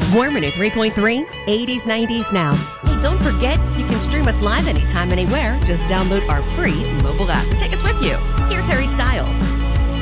Warmer New 3.3, 80s, 90s now. Hey, don't forget, you can stream us live anytime, anywhere. Just download our free mobile app and take us with you. Here's Harry Styles.